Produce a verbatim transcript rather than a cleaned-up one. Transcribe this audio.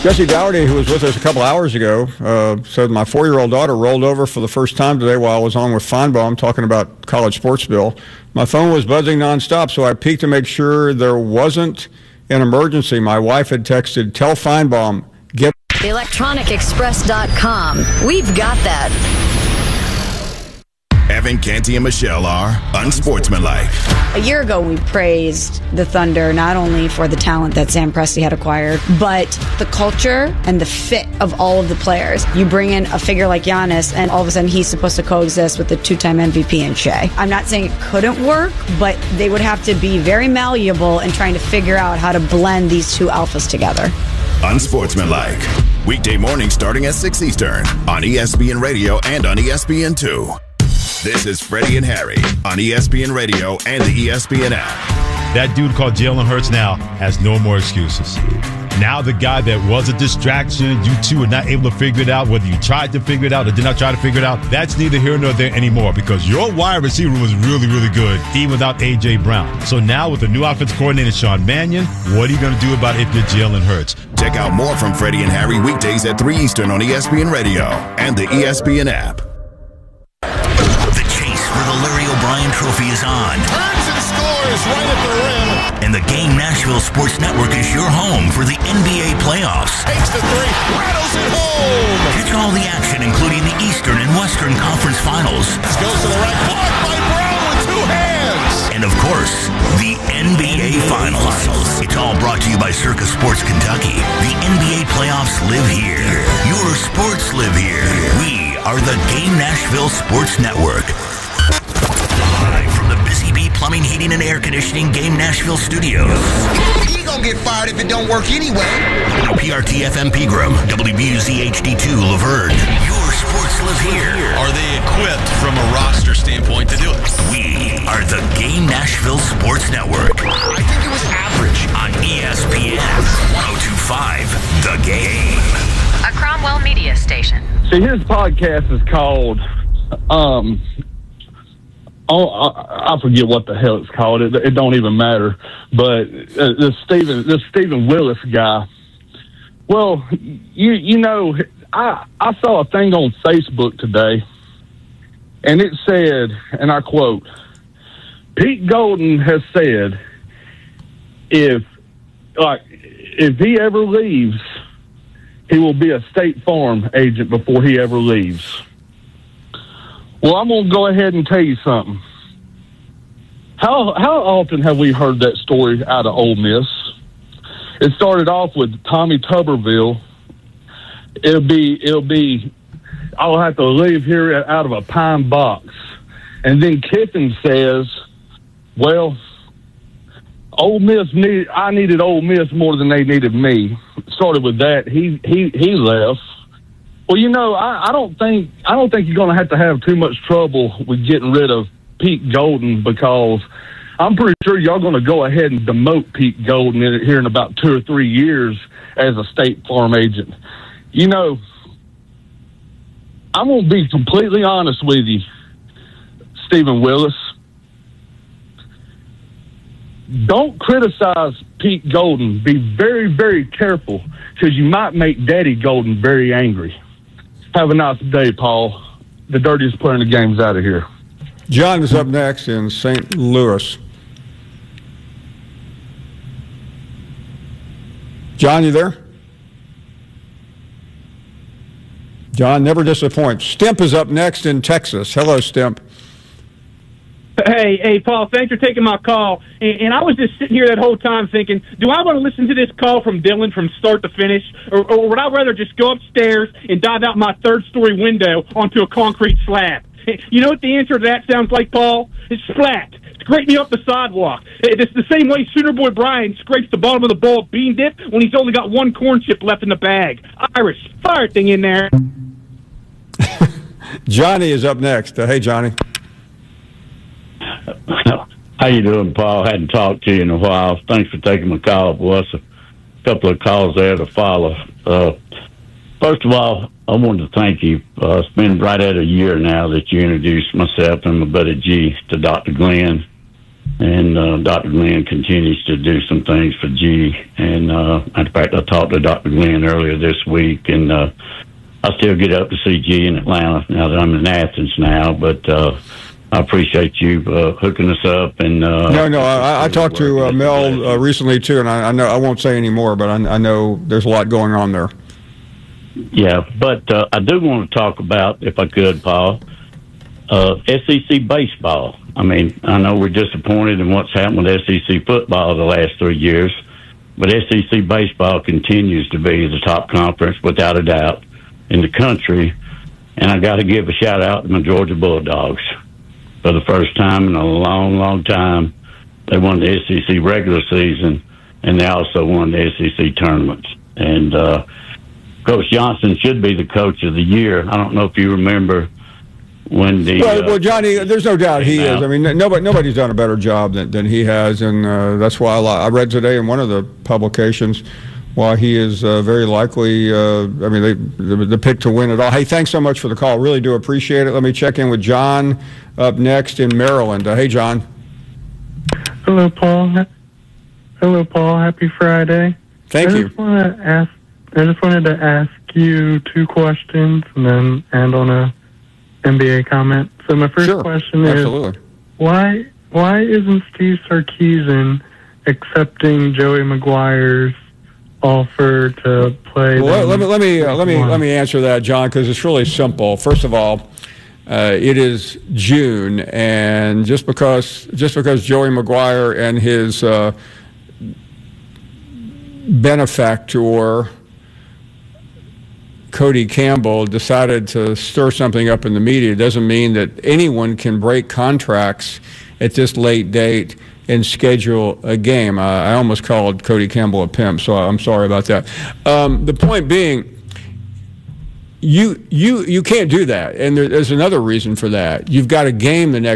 Jesse Dougherty, who was with us a couple hours ago, uh, said my four-year-old daughter rolled over for the first time today while I was on with Feinbaum talking about college sports bill. My phone was buzzing nonstop, so I peeked to make sure there wasn't an emergency. My wife had texted, tell Feinbaum, get... electronic express dot com. We've got that. Evan, Canty, and Michelle are unsportsmanlike. A year ago, we praised the Thunder not only for the talent that Sam Presti had acquired, but the culture and the fit of all of the players. You bring in a figure like Giannis, and all of a sudden he's supposed to coexist with the two-time M V P in Shea. I'm not saying it couldn't work, but they would have to be very malleable in trying to figure out how to blend these two alphas together. Unsportsmanlike. Weekday mornings starting at six Eastern on E S P N Radio and on E S P N two. This is Freddie and Harry on E S P N Radio and the E S P N app. That dude called Jalen Hurts now has no more excuses. Now the guy that was a distraction, you two are not able to figure it out, whether you tried to figure it out or did not try to figure it out, that's neither here nor there anymore because your wide receiver was really, really good, even without A J. Brown. So now with the new offensive coordinator, Sean Mannion, what are you going to do about it if you're Jalen Hurts? Check out more from Freddie and Harry weekdays at three Eastern on E S P N Radio and the E S P N app. The chase for the Larry O'Brien Trophy is on. Turns and scores right at the rim. And the Game Nashville Sports Network is your home for the N B A playoffs. Takes the three, rattles it home. Catch all the action, including the Eastern and Western Conference Finals. This goes to the right, blocked by Brown with two hands. And of course, the N B A Finals. It's all brought to you by Circus Sports Kentucky. The N B A playoffs live here. Your sports live here. We are the Game Nashville Sports Network. Live from the Busy Bee Plumbing, Heating, and Air Conditioning Game Nashville Studios. He gonna get fired if it don't work anyway. W P R T F M Pegram, W B U Z H D two Laverne. Your sports live here. Are they equipped from a roster standpoint to do it? We are the Game Nashville Sports Network. I think it was average. On E S P N one oh two point five, The Game. A Cromwell Media Station. See, his podcast is called, um, oh, I, I forget what the hell it's called. It, it don't even matter. But uh, this Stephen, this Stephen Willis guy. Well, you you know, I I saw a thing on Facebook today, and it said, and I quote, Pete Golden has said, if like if he ever leaves, he will be a State Farm agent before he ever leaves. Well, I'm going to go ahead and tell you something. How how often have we heard that story out of Ole Miss? It started off with Tommy Tuberville. It'll be it'll be I'll have to leave here out of a pine box. And then Kiffin says, well, Ole Miss need I needed Ole Miss more than they needed me. Started with that. He he he left. Well, you know, I, I don't think I don't think you're going to have to have too much trouble with getting rid of Pete Golden because I'm pretty sure y'all going to go ahead and demote Pete Golden in, here in about two or three years as a State Farm agent. You know, I'm going to be completely honest with you, Stephen Willis. Don't criticize Pete Golden. Be very, very careful because you might make Daddy Golden very angry. Have a nice day, Paul. The dirtiest player in the game's out of here. John is up next in Saint Louis. John, you there? John never disappoints. Stimp is up next in Texas. Hello, Stimp. Hey, hey, Paul, thanks for taking my call. And, and I was just sitting here that whole time thinking, do I want to listen to this call from Dylan from start to finish? Or, or would I rather just go upstairs and dive out my third-story window onto a concrete slab? You know what the answer to that sounds like, Paul? It's splat. Scrape me up the sidewalk. It's the same way Sooner Boy Brian scrapes the bottom of the bowl of bean dip when he's only got one corn chip left in the bag. Irish, fire thing in there. Johnny is up next. Uh, hey, Johnny. How you doing, Paul? Hadn't talked to you in a while. Thanks for taking my call. Boy, that's a couple of calls there to follow. Uh, first of all, I wanted to thank you. Uh, it's been right at a year now that you introduced myself and my buddy G to Doctor Glenn. And uh, Doctor Glenn continues to do some things for G. And uh, in fact, I talked to Doctor Glenn earlier this week, and uh, I still get up to see G in Atlanta now that I'm in Athens now. But uh, I appreciate you uh, hooking us up. And uh, no, no, I, I talked to uh, Mel uh, recently too, and I, I know I won't say any more, but I, I know there's a lot going on there. Yeah, but uh, I do want to talk about, if I could, Paul, uh, S E C baseball. I mean, I know we're disappointed in what's happened with S E C football the last three years, but S E C baseball continues to be the top conference, without a doubt, in the country. And I got to give a shout out to my Georgia Bulldogs. For the first time in a long, long time, they won the S E C regular season, and they also won the S E C tournaments. And uh, Coach Johnson should be the coach of the year. I don't know if you remember when the well, uh, well, Johnny, there's no doubt he is. I mean, nobody nobody's done a better job than, than he has, and uh, that's why I, I read today in one of the publications why he is uh, very likely. Uh, I mean, they, the, the pick to win it all. Hey, thanks so much for the call. Really do appreciate it. Let me check in with John up next in Maryland. Uh, hey, John. Hello, Paul. Hello, Paul. Happy Friday. Thank I you. Just want to ask. I just wanted to ask you two questions and then end on a N B A comment. So my first sure. question Absolutely. is, why why isn't Steve Sarkisian accepting Joey Maguire's offer to play? Well, let me let me uh, let me let me answer that, John, because it's really simple. First of all, uh, it is June, and just because just because Joey Maguire and his uh, benefactor Cody Campbell decided to stir something up in the media doesn't mean that anyone can break contracts at this late date and schedule a game. I, I almost called Cody Campbell a pimp, so I'm sorry about that. Um, the point being, you you you can't do that, and there, there's another reason for that. You've got a game the next